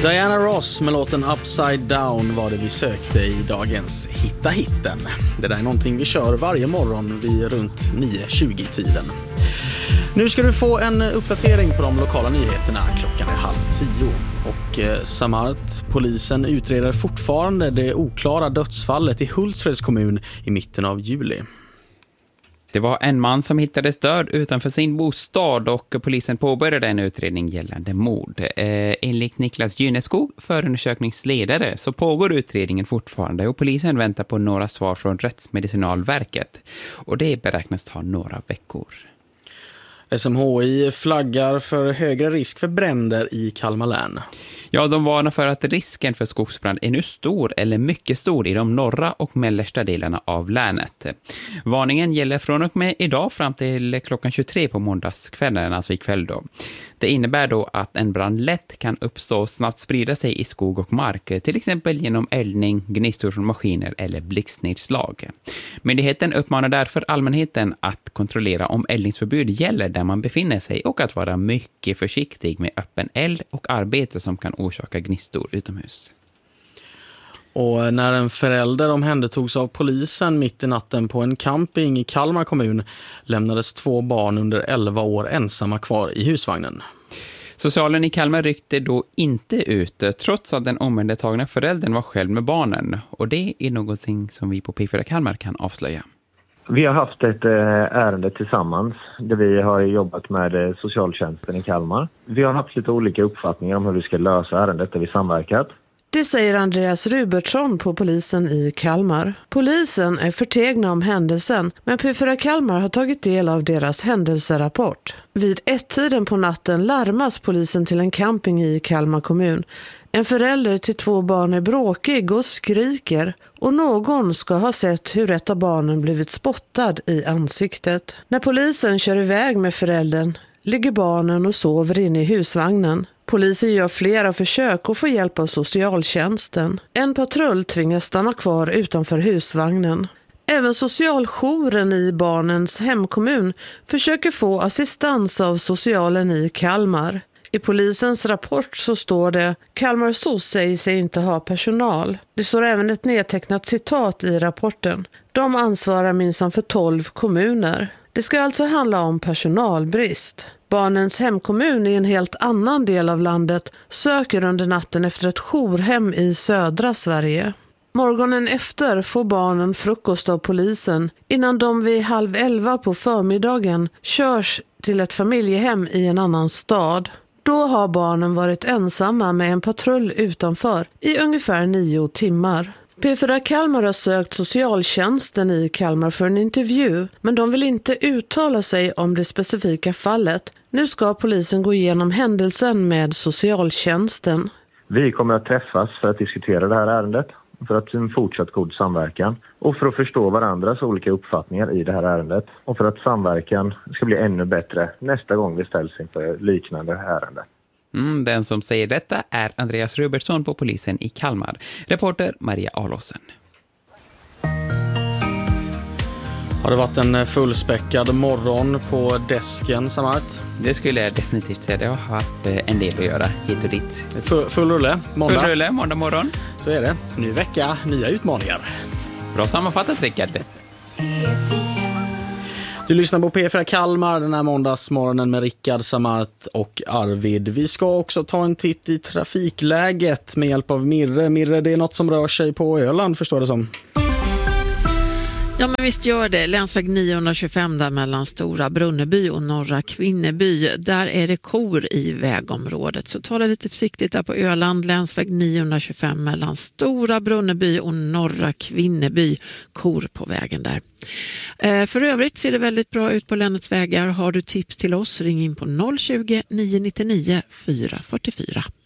Diana Ross med låten Upside Down var det vi sökte i dagens Hitta Hitten. Det där är någonting vi kör varje morgon vid runt 9:20-tiden. Nu ska du få en uppdatering på de lokala nyheterna. Klockan är 9:30. Och Samart, polisen utreder fortfarande det oklara dödsfallet i Hultsfreds kommun i mitten av juli. Det var en man som hittades död utanför sin bostad och polisen påbörjade en utredning gällande mord. Enligt Niklas Gyneskog, förundersökningsledare, så pågår utredningen fortfarande och polisen väntar på några svar från Rättsmedicinalverket. Och det beräknas ta några veckor. SMHI flaggar för högre risk för bränder i Kalmar län. Ja, de varnar för att risken för skogsbrand är nu stor eller mycket stor i de norra och mellersta delarna av länet. Varningen gäller från och med idag fram till klockan 23 på måndagskvällen, alltså ikväll då. Det innebär då att en brand lätt kan uppstå och snabbt sprida sig i skog och mark, till exempel genom eldning, gnistor från maskiner eller blixtnedslag. Myndigheten uppmanar därför allmänheten att kontrollera om eldningsförbud gäller där man befinner sig och att vara mycket försiktig med öppen eld och arbete som kan orsaka gnistor utomhus. Och när en förälder omhändertogs av polisen mitt i natten på en camping i Kalmar kommun lämnades 2 barn under 11 år ensamma kvar i husvagnen. Socialen i Kalmar ryckte då inte ut trots att den omhändertagna föräldern var själv med barnen. Och det är någonting som vi på P4 Kalmar kan avslöja. Vi har haft ett ärende tillsammans där vi har jobbat med socialtjänsten i Kalmar. Vi har haft lite olika uppfattningar om hur vi ska lösa ärendet där vi samverkat. Det säger Andreas Rubertsson på polisen i Kalmar. Polisen är förtegna om händelsen, men P4 Kalmar har tagit del av deras händelserapport. Vid 1-tiden på natten larmas polisen till en camping i Kalmar kommun. En förälder till 2 barn är bråkig och skriker och någon ska ha sett hur ett av barnen blivit spottad i ansiktet. När polisen kör iväg med föräldern ligger barnen och sover inne i husvagnen. Polisen gör flera försök och får hjälp av socialtjänsten. En patrull tvingas stanna kvar utanför husvagnen. Även socialjouren i barnens hemkommun försöker få assistans av socialen i Kalmar. I polisens rapport så står det: Kalmar SOS säger sig inte ha personal. Det står även ett nedtecknat citat i rapporten. De ansvarar minsann för 12 kommuner. Det ska alltså handla om personalbrist. Barnens hemkommun i en helt annan del av landet söker under natten efter ett jourhem i södra Sverige. Morgonen efter får barnen frukost av polisen innan de vid 10:30 på förmiddagen körs till ett familjehem i en annan stad. Då har barnen varit ensamma med en patrull utanför i ungefär 9 timmar. P4 Kalmar har sökt socialtjänsten i Kalmar för en intervju, men de vill inte uttala sig om det specifika fallet. Nu ska polisen gå igenom händelsen med socialtjänsten. Vi kommer att träffas för att diskutera det här ärendet, för att en fortsatt god samverkan och för att förstå varandras olika uppfattningar i det här ärendet och för att samverkan ska bli ännu bättre nästa gång vi ställs inför liknande ärende. Den som säger detta är Andreas Rubertsson på polisen i Kalmar. Reporter Maria Alåsen. Har det varit en fullspäckad morgon på desken, Samart? Det skulle jag definitivt säga. Det har haft en del att göra hit och dit. Full rulle, måndag. Full rulle, måndag morgon. Så är det. Ny vecka, nya utmaningar. Bra sammanfattat, Rickard. Du lyssnar på P4 Kalmar den här måndagsmorgonen med Rickard, Samart och Arvid. Vi ska också ta en titt i trafikläget med hjälp av Mirre. Mirre, det är något som rör sig på Öland, förstår det som. Ja, men visst gör det. Länsväg 925 där mellan Stora Brunneby och Norra Kvinneby. Där är det kor i vägområdet. Så ta det lite försiktigt där på Öland. Länsväg 925 mellan Stora Brunneby och Norra Kvinneby. Kor på vägen där. För övrigt ser det väldigt bra ut på länets vägar. Har du tips till oss, ring in på 020 999 444.